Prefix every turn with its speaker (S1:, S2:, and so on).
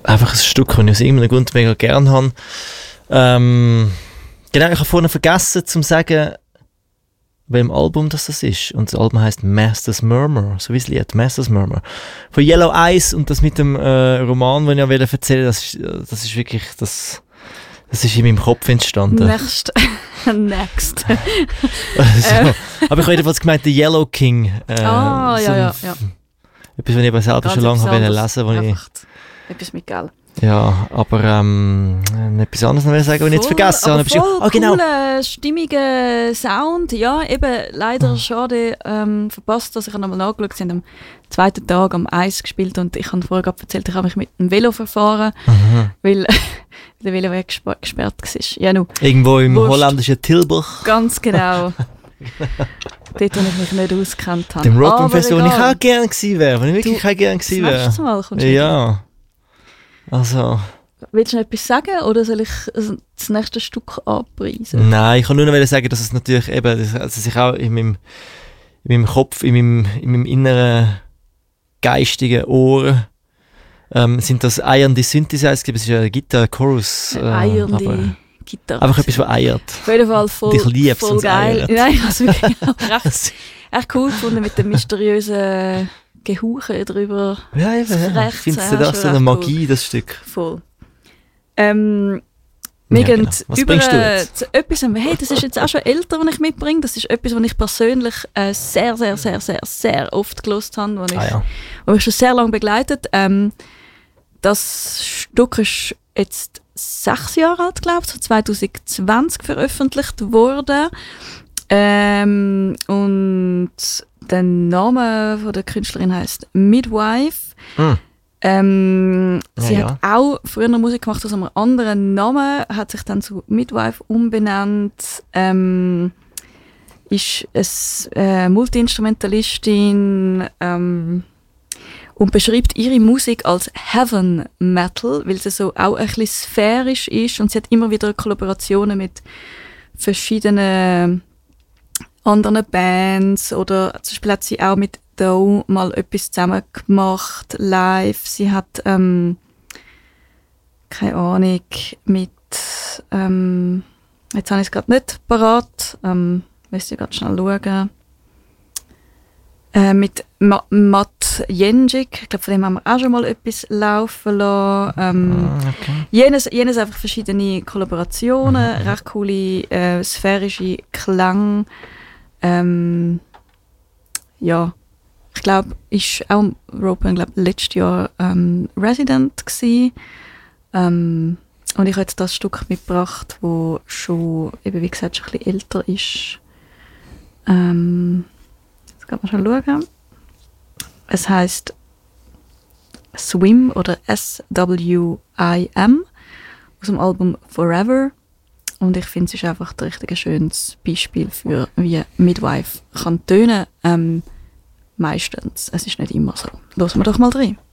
S1: einfach ein Stück, das ich aus irgendeinem Grund mega gerne habe. Genau, ich habe vorhin vergessen zu sagen, welchem Album das ist. Und das Album heisst Master's Murmur, so wie das Lied, Master's Murmur. Von Yellow Eyes und das mit dem Roman, den ich erzählen wollte, das ist wirklich, das ist in meinem Kopf entstanden.
S2: Next.
S1: Also, aber ich habe jedenfalls gemeint, The Yellow King.
S2: Ja.
S1: Etwas, was ich aber selber schon lange habe lesen wollte.
S2: Etwas mit Geld.
S1: Ja, aber etwas anderes noch sagen, was ich jetzt vergessen habe.
S2: Voll cooler, stimmiger Sound. Ja, eben leider schade verpasst, dass ich nochmal nachgeschaut habe. Sie haben am zweiten Tag am Eis gespielt und ich habe vorher gerade erzählt, ich habe mich mit dem Velo verfahren, weil der Veloweg gesperrt war. Ja,
S1: irgendwo im holländischen Tilburg.
S2: Ganz genau. Dort, wo ich mich nicht auskennt habe.
S1: Dem Rock Festival, wo ich auch gerne gewesen wäre. Wo ich wirklich auch gerne gewesen wäre.
S2: Das nächste Mal kommst du
S1: ja. Also.
S2: Willst du noch etwas sagen oder soll ich das nächste Stück anpreisen?
S1: Nein, ich kann nur noch sagen, dass es natürlich eben, dass sich auch in meinem Kopf, in meinem inneren geistigen Ohr sind das eiernde Synthesizer, es ist ja ein Gitarre-Chorus.
S2: Eiernde Gitarre.
S1: Einfach etwas, was eiert.
S2: Auf jeden Fall voll, voll geil. Nein, ich habe es wirklich echt cool gefunden mit dem mysteriösen Gehauche drüber.
S1: Ja, eben, ja. Ich finde das so eine Magie, cool. Das Stück.
S2: Voll. Wir gehen über zu etwas, hey, das ist jetzt auch schon älter, was ich mitbringe. Das ist etwas, was ich persönlich sehr, sehr, sehr, sehr, sehr oft gehört habe, was mich schon sehr lange begleitet. Das Stück ist jetzt 6 Jahre alt, glaube ich, so 2020 veröffentlicht worden. Und der Name von der Künstlerin heisst Midwife. Sie hat auch früher Musik gemacht aus einem anderen Namen, hat sich dann zu Midwife umbenannt, ist eine Multi-Instrumentalistin und beschreibt ihre Musik als Heaven Metal, weil sie so auch ein bisschen sphärisch ist und sie hat immer wieder Kollaborationen mit verschiedenen anderen Bands oder zum Beispiel hat sie auch mit Doe mal etwas zusammen gemacht, live. Sie hat, keine Ahnung, mit, jetzt habe ich es gerade nicht parat, müsste ich gerade schnell schauen, mit Matt Jenjik, ich glaube, von dem haben wir auch schon mal etwas laufen lassen. Jenes einfach verschiedene Kollaborationen, recht coole, sphärische Klang. Ja, ich glaube, ist auch Ropen letztes Jahr Resident gsi. Und ich habe jetzt das Stück mitgebracht, das schon, eben wie gesagt, schon ein bisschen älter ist. Jetzt kann man schon schauen. Es heisst Swim oder SWIM aus dem Album Forever. Und ich finde, es ist einfach ein richtig schönes Beispiel für, wie Midwife kann tönen. Meistens. Es ist nicht immer so. Hören wir doch mal rein.